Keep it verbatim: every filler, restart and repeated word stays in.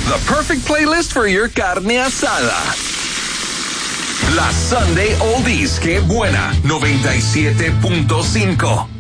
The perfect playlist for your carne asada. La Sunday Oldies, qué buena, noventa y siete punto cinco.